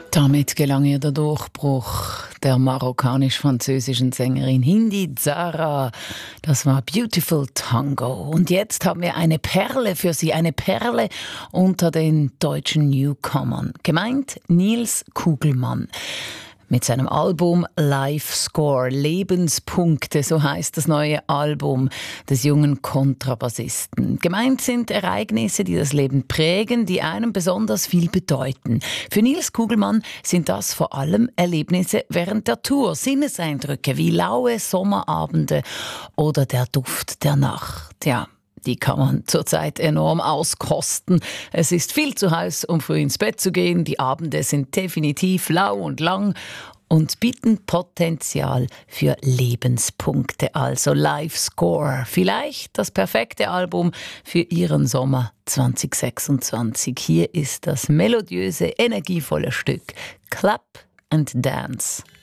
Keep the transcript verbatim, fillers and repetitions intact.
Damit gelang ihr der Durchbruch der marokkanisch-französischen Sängerin Hindi Zara. Das war Beautiful Tango. Und jetzt haben wir eine Perle für Sie, eine Perle unter den deutschen Newcomern. Gemeint Nils Kugelmann. Mit seinem Album Life Score, Lebenspunkte, so heißt das neue Album des jungen Kontrabassisten. Gemeint sind Ereignisse, die das Leben prägen, die einem besonders viel bedeuten. Für Nils Kugelmann sind das vor allem Erlebnisse während der Tour, Sinneseindrücke wie laue Sommerabende oder der Duft der Nacht. Ja. Die kann man zurzeit enorm auskosten. Es ist viel zu heiß, um früh ins Bett zu gehen. Die Abende sind definitiv lau und lang und bieten Potenzial für Lebenspunkte. Also Life Score. Vielleicht das perfekte Album für Ihren Sommer zwanzig sechsundzwanzig. Hier ist das melodiöse, energievolle Stück Clap and Dance.